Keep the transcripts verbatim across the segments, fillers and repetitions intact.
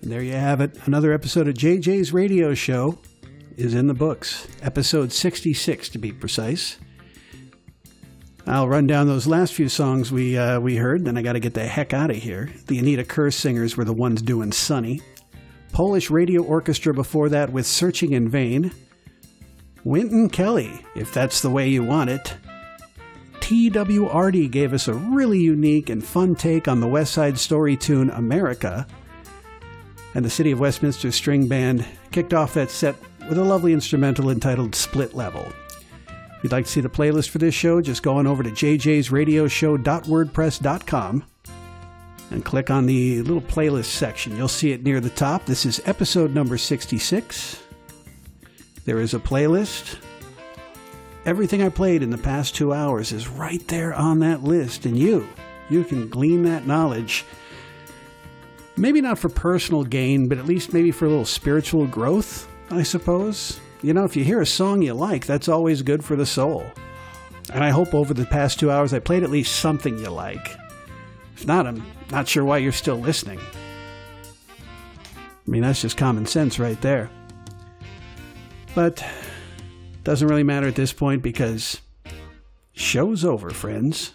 And there you have it. Another episode of J J's Radio Show is in the books. Episode sixty-six, to be precise. I'll run down those last few songs we uh, we heard, then I got to get the heck out of here. The Anita Kerr singers were the ones doing Sunny. Polish Radio Orchestra before that with Searching in Vain. Wynton Kelly, If That's the Way You Want It. T W R D gave us a really unique and fun take on the West Side Story tune America. And the City of Westminster String Band kicked off that set with a lovely instrumental entitled Split Level. If you'd like to see the playlist for this show, just go on over to j j's radio show dot wordpress dot com and click on the little playlist section. You'll see it near the top. This is episode number sixty-six. There is a playlist. Everything I played in the past two hours is right there on that list, and you, you can glean that knowledge. Maybe not for personal gain, but at least maybe for a little spiritual growth, I suppose. You know, if you hear a song you like, that's always good for the soul. And I hope over the past two hours I played at least something you like. If not, I'm not sure why you're still listening. I mean, that's just common sense right there. But it doesn't really matter at this point because show's over, friends.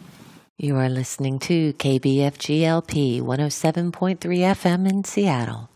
You are listening to K B F G L P one oh seven point three F M in Seattle.